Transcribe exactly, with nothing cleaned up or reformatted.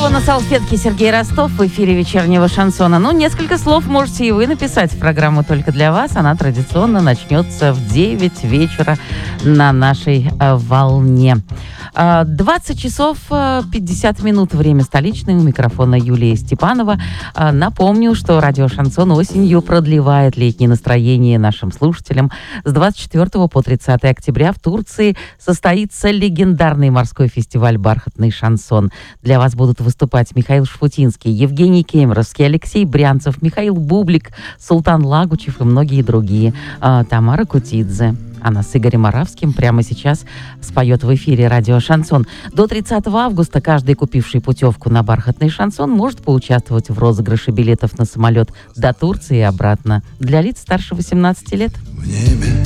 его на салфетке Сергей Ростов в эфире вечернего шансона. Ну, несколько слов можете и вы написать в программу «Только для вас». Она традиционно начнется в девять вечера на нашей э, волне. Э, двадцать часов пятьдесят минут, время столичное. У микрофона Юлия Степанова. Э, напомню, что радио «Шансон» осенью продлевает летнее настроение нашим слушателям. С двадцать четвёртого по тридцатое октября в Турции состоится легендарный морской фестиваль «Бархатный шансон». Для вас будут выступать Михаил Шфутинский, Евгений Кемеровский, Алексей Брянцев, Михаил Бублик, Султан Лагучев и многие другие. А, Тамара Кутидзе. Она с Игорем Моравским прямо сейчас споет в эфире радио «Шансон». До тридцатого августа каждый, купивший путевку на «Бархатный шансон», может поучаствовать в розыгрыше билетов на самолет до Турции и обратно для лиц старше восемнадцати лет.